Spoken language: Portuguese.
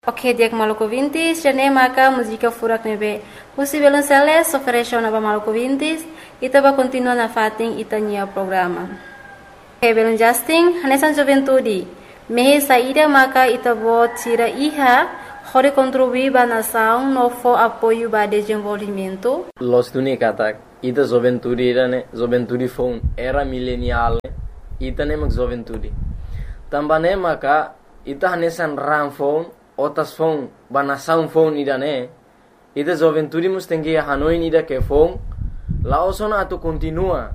Ok, dia maluco 20, jane maka música furak nebe. Pusi belum sele oferecer na maluco 20, ita ba continua na fating itanya programa. Ok, belum Justin, hanesan juventude. Mehe saída maka ita bo tira iha, hore contribuir ba nação no for apoio ba desenvolvimento. Los tuni katak, ita juventude irane, juventude phone era milenial, ita ne mak juventude. Tambane maka ita hanesan ram phone otas phone banasaun phone idane ida juventude mus tengi hanoi ida ke phone la osona atu continua